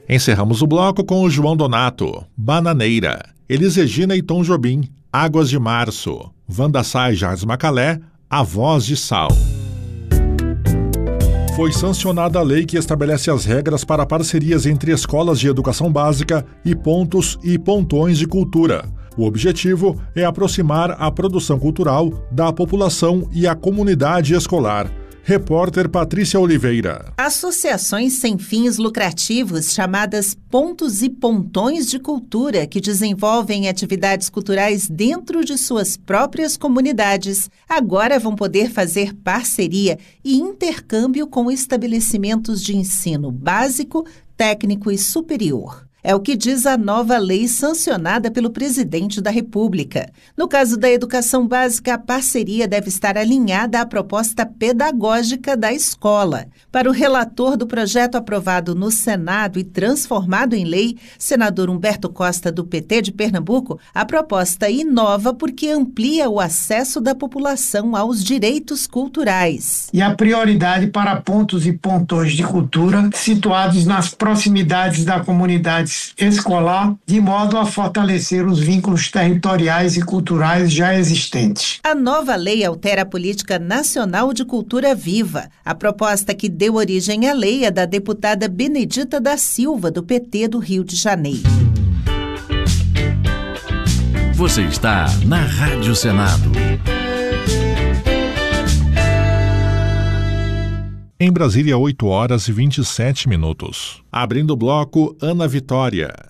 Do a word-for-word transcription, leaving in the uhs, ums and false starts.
Encerramos o bloco com o João Donato, Bananeira, Elis Regina e Tom Jobim, Águas de Março, Wanda Sá e Jardim Macalé, A Voz de Sal. Foi sancionada a lei que estabelece as regras para parcerias entre escolas de educação básica e pontos e pontões de cultura. O objetivo é aproximar a produção cultural da população e a comunidade escolar. Repórter Patrícia Oliveira. Associações sem fins lucrativos, chamadas pontos e pontões de cultura, que desenvolvem atividades culturais dentro de suas próprias comunidades, agora vão poder fazer parceria e intercâmbio com estabelecimentos de ensino básico, técnico e superior. É o que diz a nova lei sancionada pelo presidente da República. No caso da educação básica, a parceria deve estar alinhada à proposta pedagógica da escola. Para o relator do projeto aprovado no Senado e transformado em lei, senador Humberto Costa, do P T de Pernambuco, a proposta inova porque amplia o acesso da população aos direitos culturais. E a prioridade para pontos e pontões de cultura situados nas proximidades da comunidade escolar, de modo a fortalecer os vínculos territoriais e culturais já existentes. A nova lei altera a Política Nacional de Cultura Viva. A proposta que deu origem à lei é da deputada Benedita da Silva, do P T do Rio de Janeiro. Você está na Rádio Senado. Em Brasília, oito horas e vinte e sete minutos. Abrindo o bloco, Ana Vitória.